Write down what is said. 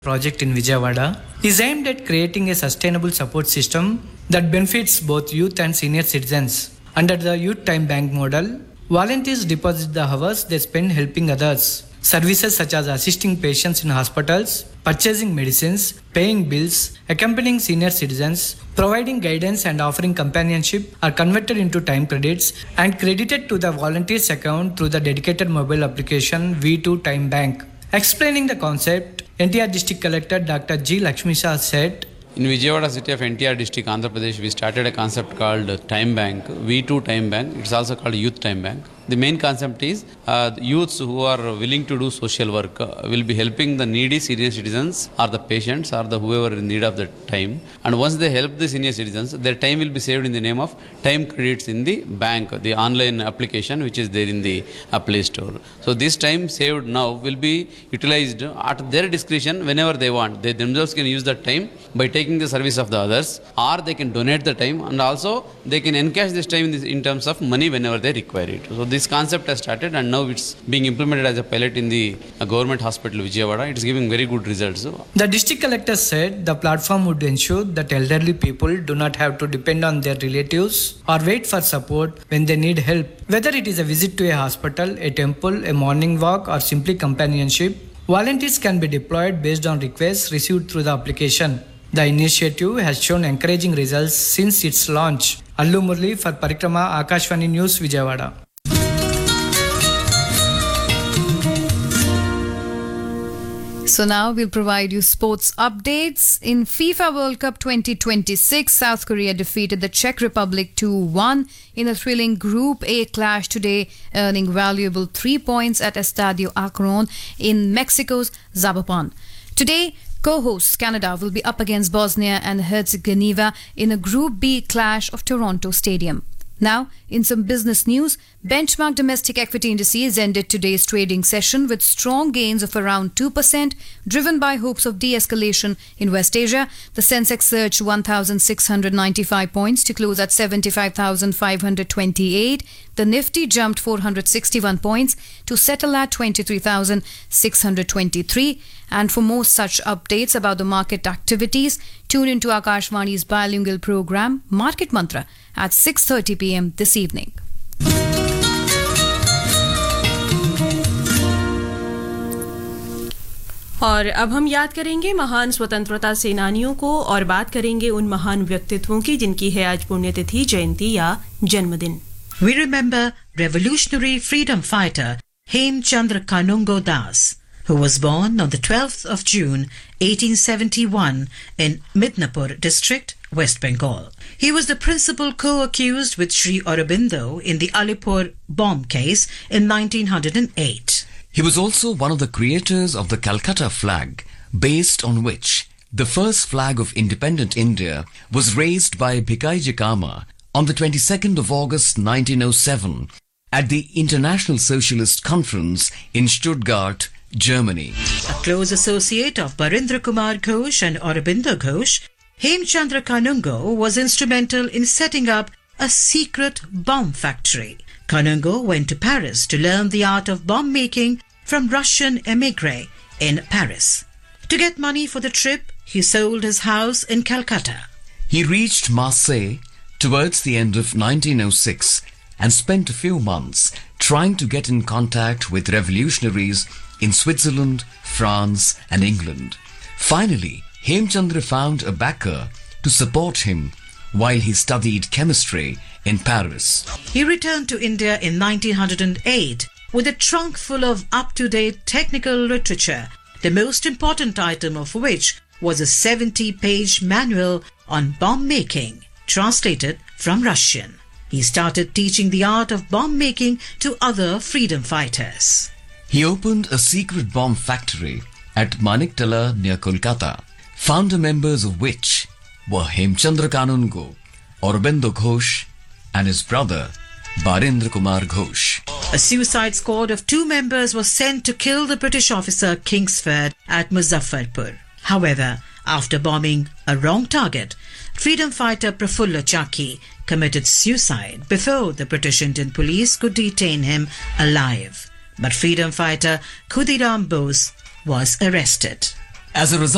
project in Vijayawada is aimed at creating a sustainable support system that benefits both youth and senior citizens. Under the Youth Time Bank model, volunteers deposit the hours they spend helping others. Services such as assisting patients in hospitals, purchasing medicines, paying bills, accompanying senior citizens, providing guidance and offering companionship are converted into time credits and credited to the volunteer's account through the dedicated mobile application V2 Time Bank. Explaining the concept, NTR District Collector Dr. G. Lakshmi Shah said, in Vijayawada city of NTR district, Andhra Pradesh, we started a concept called Time Bank, V2 Time Bank. It's also called Youth Time Bank. The main concept is youths who are willing to do social work will be helping the needy senior citizens or the patients or the whoever in need of the time. And once they help the senior citizens, their time will be saved in the name of time credits in the bank, the online application which is there in the Play Store. So this time saved now will be utilized at their discretion whenever they want. They themselves can use that time by taking the service of the others, or they can donate the time, and also they can encash this time in terms of money whenever they require it. So this concept has started and now it's being implemented as a pilot in the government hospital Vijayawada. It is giving very good results. The district collector said the platform would ensure that elderly people do not have to depend on their relatives or wait for support when they need help. Whether it is a visit to a hospital, a temple, a morning walk, or simply companionship, volunteers can be deployed based on requests received through the application. The initiative has shown encouraging results since its launch. Allu Murli for Parikrama, Akashvani News, Vijayawada. So now we'll provide you sports updates. In FIFA World Cup 2026, South Korea defeated the Czech Republic 2-1 in a thrilling Group A clash today, earning valuable 3 points at Estadio Akron in Mexico's Zapopan. Today, co-hosts Canada will be up against Bosnia and Herzegovina in a Group B clash of Toronto Stadium. Now, in some business news, benchmark domestic equity indices ended today's trading session with strong gains of around 2%, driven by hopes of de-escalation in West Asia. The Sensex surged 1,695 points to close at 75,528. The Nifty jumped 461 points to settle at 23,623. And for more such updates about the market activities, tune into Akashvani's bilingual program, Market Mantra, at 6:30 p.m. this evening. और अब हम याद करेंगे महान स्वतंत्रता सेनानियों को और बात करेंगे उन महान व्यक्तित्वों की जिनकी है आज पुण्यतिथि, जयंती या जन्मदिन. We remember revolutionary freedom fighter Hemchandra Kanungo Das, who was born on the 12th of June 1871 in Midnapur district, West Bengal. He was the principal co-accused with Sri Aurobindo in the Alipur bomb case in 1908. He was also one of the creators of the Calcutta flag, based on which the first flag of independent India was raised by Bhikaiji Cama on the 22nd of August 1907 at the International Socialist Conference in Stuttgart, Germany. A close associate of Barindra Kumar Ghosh and Aurobindo Ghosh, Hemchandra Kanungo was instrumental in setting up a secret bomb factory. Kanungo went to Paris to learn the art of bomb making from Russian emigre in Paris. To get money for the trip, he sold his house in Calcutta. He reached Marseille towards the end of 1906 and spent a few months trying to get in contact with revolutionaries in Switzerland, France and England. Finally, Hemchandra found a backer to support him while he studied chemistry in Paris. He returned to India in 1908 with a trunk full of up-to-date technical literature, the most important item of which was a 70-page manual on bomb making, translated from Russian. He started teaching the art of bomb making to other freedom fighters. He opened a secret bomb factory at Maniktala near Kolkata, founder members of which were Hemchandra Kanungo, Aurobindo Ghosh and his brother Barindra Kumar Ghosh. A suicide squad of 2 members was sent to kill the British officer Kingsford at Muzaffarpur. However, after bombing a wrong target, freedom fighter Prafulla Chaki committed suicide before the British Indian police could detain him alive. But freedom fighter Khudiram Bose was arrested. As a result